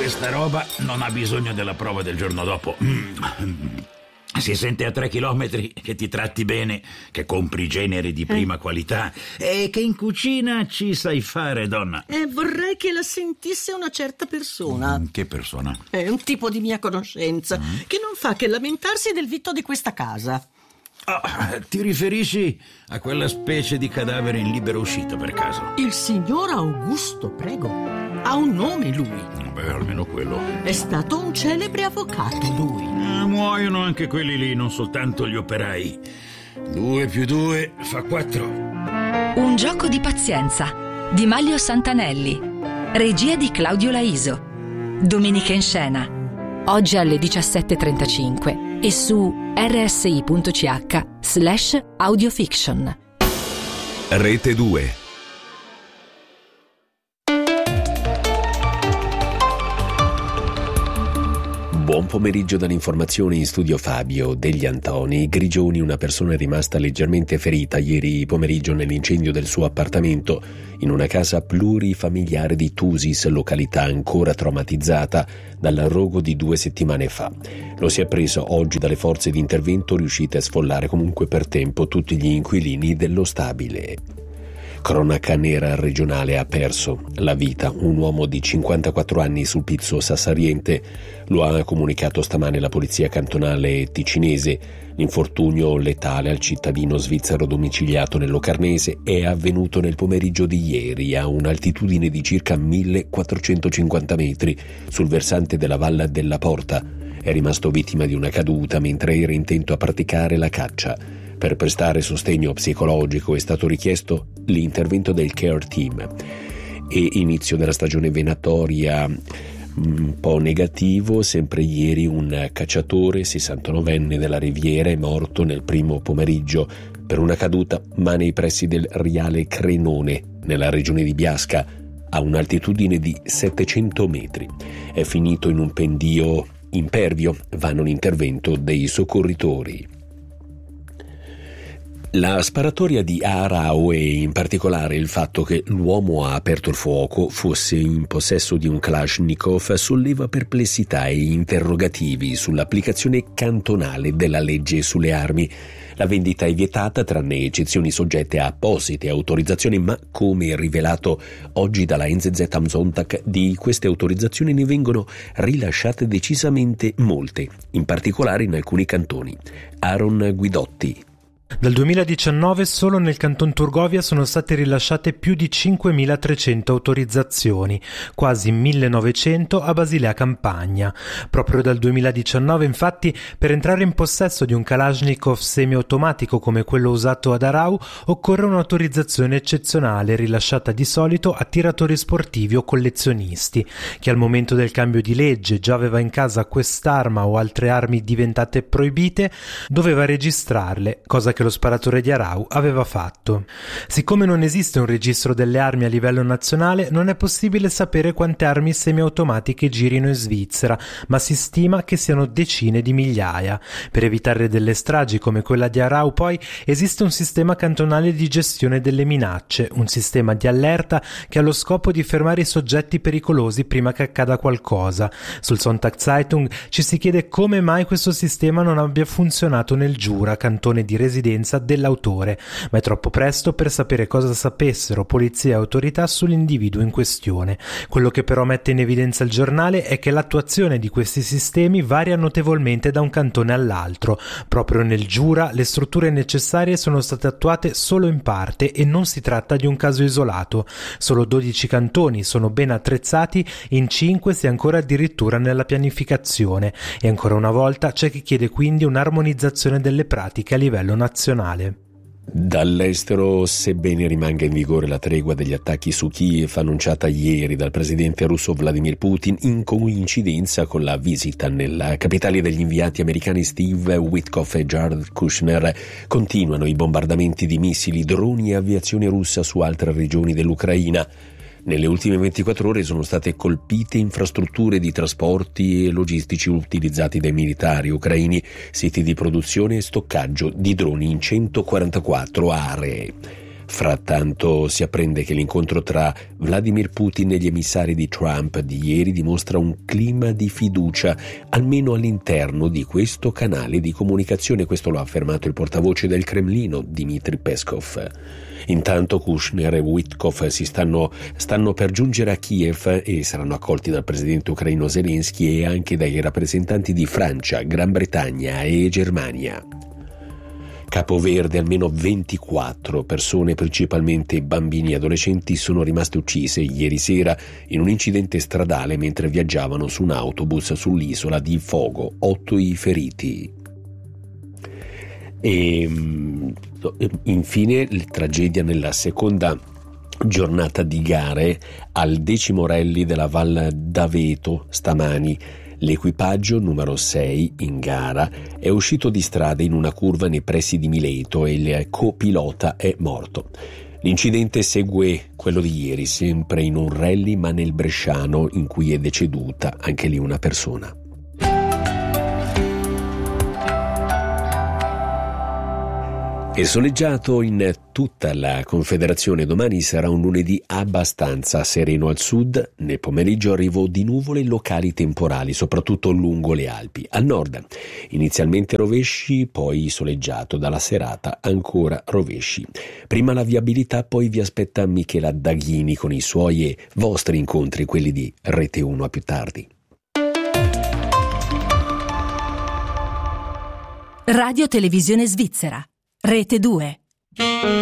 Questa roba non ha bisogno della prova del giorno dopo. Si sente a 3 chilometri che ti tratti bene, che compri generi di prima qualità e che in cucina ci sai fare, donna. Vorrei che la sentisse una certa persona. Che persona? Un tipo di mia conoscenza che non fa che lamentarsi del vitto di questa casa. Ti riferisci a quella specie di cadavere in libera uscita, per caso? Il signor Augusto, prego. Ha un nome, lui. Beh, almeno quello. È stato un celebre avvocato, lui. Muoiono anche quelli lì, non soltanto gli operai. 2 più 2 fa 4. Un gioco di pazienza di Manlio Santanelli. Regia di Claudio Laiso. Domenica in scena. Oggi alle 17:35 e su rsi.ch/audiofiction. Rete 2. Buon pomeriggio dall'informazione, in studio Fabio Degli Antoni. Grigioni, una persona è rimasta leggermente ferita ieri pomeriggio nell'incendio del suo appartamento in una casa plurifamiliare di Tusis, località ancora traumatizzata dal rogo di 2 settimane fa. Lo si è appreso oggi dalle forze di intervento riuscite a sfollare comunque per tempo tutti gli inquilini dello stabile. Cronaca nera regionale: ha perso la vita un uomo di 54 anni sul Pizzo Sassariente. Lo ha comunicato stamane la polizia cantonale ticinese. L'infortunio letale al cittadino svizzero domiciliato nel Locarnese è avvenuto nel pomeriggio di ieri a un'altitudine di circa 1450 metri sul versante della Valle della Porta. È rimasto vittima di una caduta mentre era intento a praticare la caccia. Per prestare sostegno psicologico è stato richiesto l'intervento del care team. E inizio della stagione venatoria un po' negativo. Sempre ieri un cacciatore 69enne della Riviera è morto nel primo pomeriggio per una caduta, ma nei pressi del Riale Crenone, nella regione di Biasca, a un'altitudine di 700 metri. È finito in un pendio impervio, vanno l'intervento dei soccorritori. La sparatoria di Aarau e in particolare il fatto che l'uomo ha aperto il fuoco fosse in possesso di un Kalashnikov solleva perplessità e interrogativi sull'applicazione cantonale della legge sulle armi. La vendita è vietata tranne eccezioni soggette a apposite autorizzazioni, ma come rivelato oggi dalla NZZ am Sonntag, di queste autorizzazioni ne vengono rilasciate decisamente molte, in particolare in alcuni cantoni. Aaron Guidotti. Dal 2019 solo nel Canton Turgovia sono state rilasciate più di 5.300 autorizzazioni, quasi 1.900 a Basilea Campagna. Proprio dal 2019, infatti, per entrare in possesso di un Kalashnikov semiautomatico come quello usato ad Aarau occorre un'autorizzazione eccezionale rilasciata di solito a tiratori sportivi o collezionisti. Chi al momento del cambio di legge già aveva in casa quest'arma o altre armi diventate proibite doveva registrarle, cosa che lo sparatore di Aarau aveva fatto. Siccome non esiste un registro delle armi a livello nazionale, non è possibile sapere quante armi semiautomatiche girino in Svizzera, ma si stima che siano decine di migliaia. Per evitare delle stragi come quella di Aarau, poi, esiste un sistema cantonale di gestione delle minacce, un sistema di allerta che ha lo scopo di fermare i soggetti pericolosi prima che accada qualcosa. Sul Sonntagszeitung ci si chiede come mai questo sistema non abbia funzionato nel Giura, cantone di residenza dell'autore, ma è troppo presto per sapere cosa sapessero polizia e autorità sull'individuo in questione. Quello che però mette in evidenza il giornale è che l'attuazione di questi sistemi varia notevolmente da un cantone all'altro. Proprio nel Giura le strutture necessarie sono state attuate solo in parte e non si tratta di un caso isolato. Solo 12 cantoni sono ben attrezzati, in 5 si è ancora addirittura nella pianificazione e ancora una volta c'è chi chiede quindi un'armonizzazione delle pratiche a livello nazionale. Dall'estero, sebbene rimanga in vigore la tregua degli attacchi su Kiev annunciata ieri dal presidente russo Vladimir Putin in coincidenza con la visita nella capitale degli inviati americani Steve Witkoff e Jared Kushner, continuano i bombardamenti di missili, droni e aviazione russa su altre regioni dell'Ucraina. Nelle ultime 24 ore sono state colpite infrastrutture di trasporti e logistici utilizzati dai militari ucraini, siti di produzione e stoccaggio di droni in 144 aree. Frattanto si apprende che l'incontro tra Vladimir Putin e gli emissari di Trump di ieri dimostra un clima di fiducia, almeno all'interno di questo canale di comunicazione. Questo lo ha affermato il portavoce del Cremlino, Dmitry Peskov. Intanto Kushner e Witkoff stanno per giungere a Kiev e saranno accolti dal presidente ucraino Zelensky e anche dai rappresentanti di Francia, Gran Bretagna e Germania. Capo Verde, almeno 24 persone, principalmente bambini e adolescenti, sono rimaste uccise ieri sera in un incidente stradale mentre viaggiavano su un autobus sull'isola di Fogo, 8 i feriti. E infine tragedia nella seconda giornata di gare al 10° rally della Val d'Aveto stamani. L'equipaggio numero 6 in gara è uscito di strada in una curva nei pressi di Mileto e il copilota è morto. L'incidente segue quello di ieri, sempre in un rally ma nel bresciano, in cui è deceduta anche lì una persona. È soleggiato in tutta la Confederazione. Domani sarà un lunedì abbastanza sereno al sud. Nel pomeriggio arrivo di nuvole locali temporali, soprattutto lungo le Alpi. Al nord inizialmente rovesci, poi soleggiato. Dalla serata ancora rovesci. Prima la viabilità, poi vi aspetta Michela Daghini con i suoi e vostri incontri, quelli di Rete 1. A più tardi. Radio Televisione Svizzera. Rete 2.